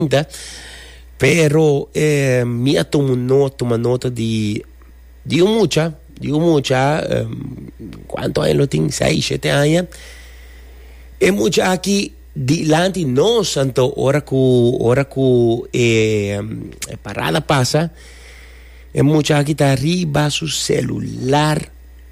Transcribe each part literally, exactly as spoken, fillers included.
pero eh, minha tomo nota, toma nota de de mucha, de mucha, um, quanto anos tem? Seis, sete anos. É mucha aqui dilante nós, então hora que hora que eh, parada passa, é mucha aqui tá arriba seu celular,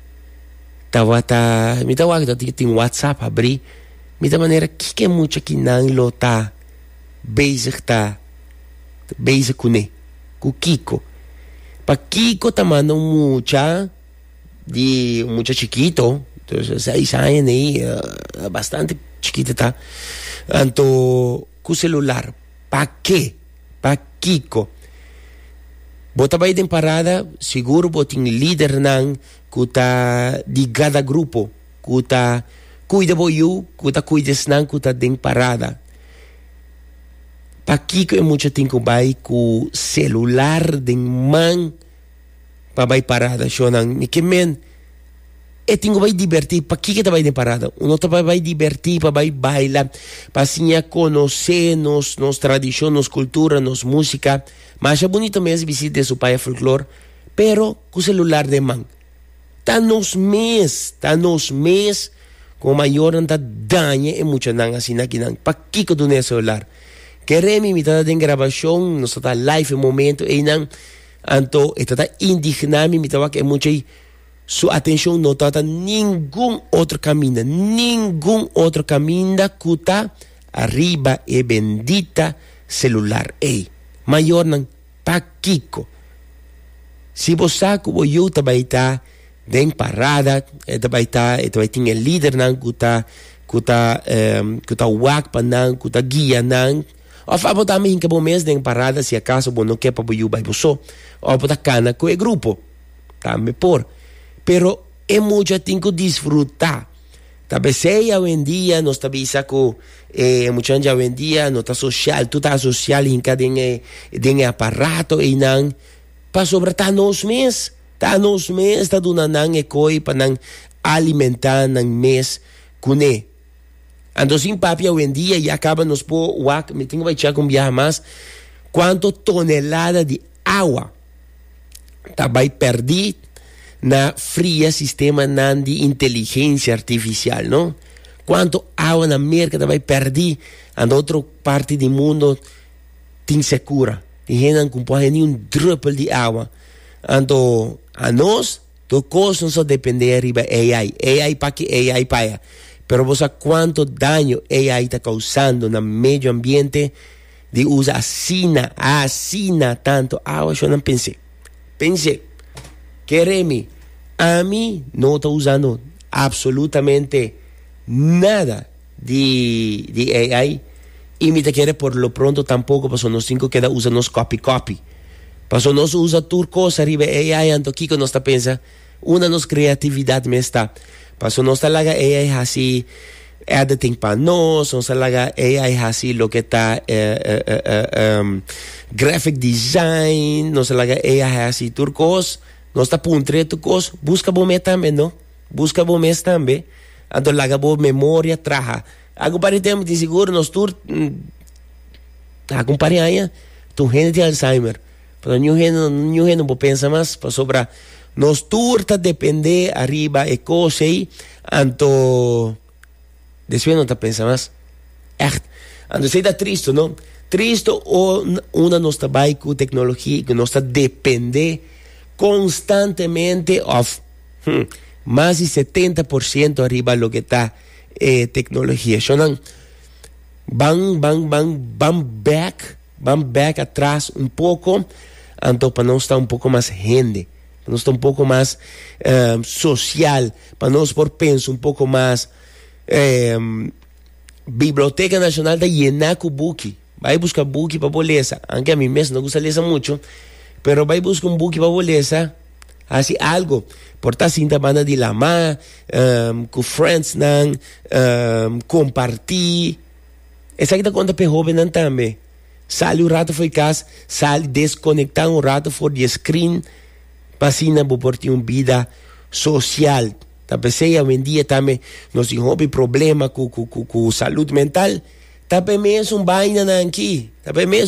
tava tá, me tá o que tem WhatsApp abrir, me da maneira que que é mucha que não lo tá bezig tá bezig com né, com Kiko. Pa Kiko tá mandando mucha de mucha chiquito, entonces seis anos aí, uh, bastante chiquita tá. Então, com celular, pa quê? Pa Kiko. Bota vai de parada, seguro botin líder nan, que tá de cada grupo, que tá cuida boiu, que tá cuida nan, que tá de parada. Pa Kiko é muito tempo vai com celular de man pa vai parada, shonan, que men e tenho vai divertir, pa que que tá vai de parada? Uno tá vai divertir, pa vai bailar, pa assim conhecer nos, nos tradição, nos cultura, nos música, mas é bonito mesmo visitar seu pai folclore, pero com celular de man. Tá nos mês, tá nos mês, com maior anda danha e muito nang assim aqui nang, pa que que do ne celular? Queremos imitar de gravação, nós tá live em momento, e não, então, está indignado, imitar que é muito aí, sua atenção não está nenhum outro caminho, nenhum outro caminho que está arriba e bendita celular. Ei, maior não, pa Kiko. Se você como eu também está bem parada, também está, também tem líder não, que está, que está, que está wak não, que está guia não. O fabo também que bom mês de parada se acaso bom não quer para boiu vai boso ou para cana com o grupo também por pero é muito tem que desfrutar também sei hoje em dia nós também saco é muito hoje em dia não tá social tu tá social em cada em em aparato e não para sobre tá nos mês tá nos mês tá do não é coi para não alimentar não mês com né. Ando sin papi hoy en día y acaba nos por wak, me tengo que echar con viajar más. ¿Cuánto tonelada de agua tabai perdi na fría sistema nan de inteligencia artificial, ¿no? ¿Cuánto agua na merca tabai perdi en otra parte del mundo tin secura? Tienen que poner ni un drupal de agua. Ando a nos, to cosas no se depende arriba A I. A I para que A I para allá. Pero vos sabés cuánto daño A I está causando en el medio ambiente de usar asina, asina tanto agua. Yo no pensé. Pensé, quereme, a mí no está usando absolutamente nada de, de A I. Y me te quiere por lo pronto tampoco, pues nos cinco queda usando copy copy. Pues nos usa turcos arriba A I, ando Kiko no está pensa, una nos creatividad me está. Paso no está laga A I así editing para nos, no está laga A I así lo que está eh, eh, eh, um, graphic design, no está laga A I así turcos, no está puntre turcos, busca bom também, no? Busca bom também, ando laga bom memória traja. Algo parecido de seguro nos tur acompanha tu gente de Alzheimer. Pero new gente new gente não pensa mais para sobra nos turta depender arriba e cosa aí, anto después não tá pensa mais. Echt, anto sei da triste, não? Triste ou uma nos trabalha com tecnologia que nos tá depender constantemente of hmm, mais de setenta por ciento arriba lo que tá eh, tecnologia. So não van van van van back, van back atrás um pouco, anto para nós estar um pouco mais gente. Para nós estar um pouco mais uh, social, para nós por penso um pouco mais uh, Biblioteca Nacional da llenar com book, vai buscar book para boleza, aunque a mim mesmo não gosta de ler muito, pero vai buscar um book para boleza, assim algo, portar cinta banda de lama, um, com friends não, um, compartilhar, essa aqui da conta para jovem não também, sale um rato foi casa, sale desconectar um rato for the screen, para assim não por ter uma vida social. Talvez hoje em dia também nós temos um problema com, com, com, com saúde mental, Tapeme es un vaina nanqui. Tapeme